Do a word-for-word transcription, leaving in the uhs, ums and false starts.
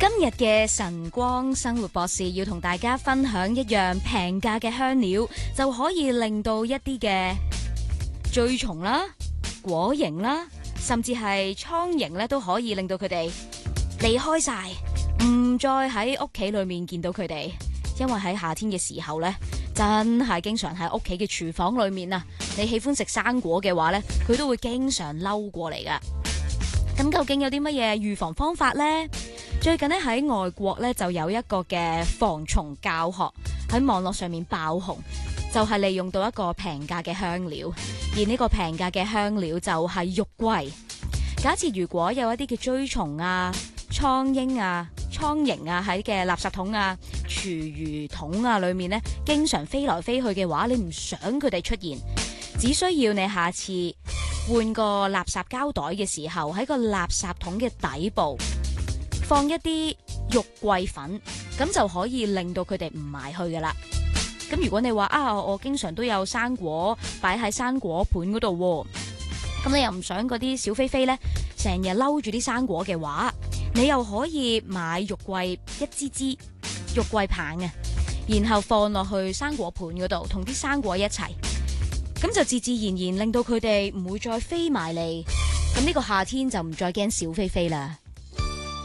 今日嘅晨光生活博士要同大家分享一樣平價嘅香料，就可以令到一啲嘅蛆蟲啦、果蠅啦，甚至係蒼蠅咧，都可以令到佢哋離開晒，唔再喺屋企裏面見到佢哋。因為喺夏天嘅時候咧，真係經常喺屋企嘅廚房裏面啊，你喜歡食生果嘅話咧，佢都會經常溜過嚟噶。咁究竟有啲乜嘢預防方法呢？最近咧喺外國咧就有一個嘅防蟲教學喺網絡上面爆紅，就係利用到一個平價嘅香料，而呢個平價嘅香料就係肉桂。假設如果有一啲嘅蛆蟲啊、蒼蠅啊、蒼蠅啊喺嘅垃圾桶啊、廚餘桶啊裏面咧，經常飛來飛去嘅話，你唔想佢哋出現，只需要你下次換個垃圾膠袋嘅時候，喺個垃圾桶嘅底部放一啲肉桂粉，咁就可以令到佢哋唔埋去噶啦。咁如果你話啊，我經常都有生果擺喺生果盤嗰度，咁你又唔想嗰啲小飛飛呢成日嬲住啲生果嘅話，你又可以買肉桂一支支肉桂棒啊，然後放落去生果盤嗰度，同啲生果一齊，咁就自自然然令到佢哋唔會再飛埋嚟。咁呢個夏天就唔再驚小飛飛啦。